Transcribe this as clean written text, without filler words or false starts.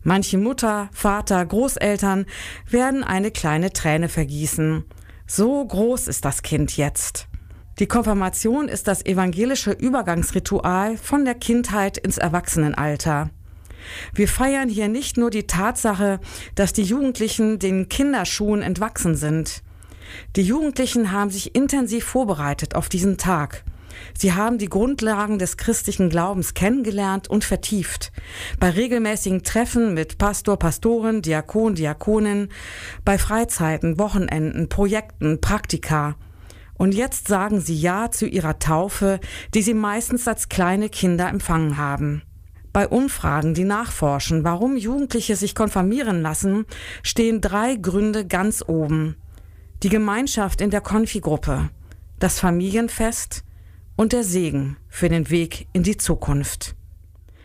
Manche Mutter, Vater, Großeltern werden eine kleine Träne vergießen. So groß ist das Kind jetzt. Die Konfirmation ist das evangelische Übergangsritual von der Kindheit ins Erwachsenenalter. Wir feiern hier nicht nur die Tatsache, dass die Jugendlichen den Kinderschuhen entwachsen sind. Die Jugendlichen haben sich intensiv vorbereitet auf diesen Tag. Sie haben die Grundlagen des christlichen Glaubens kennengelernt und vertieft. Bei regelmäßigen Treffen mit Pastor, Pastorin, Diakon, Diakonin, bei Freizeiten, Wochenenden, Projekten, Praktika. Und jetzt sagen sie Ja zu ihrer Taufe, die sie meistens als kleine Kinder empfangen haben. Bei Umfragen, die nachforschen, warum Jugendliche sich konfirmieren lassen, stehen 3 Gründe ganz oben. Die Gemeinschaft in der Konfigruppe, das Familienfest und der Segen für den Weg in die Zukunft.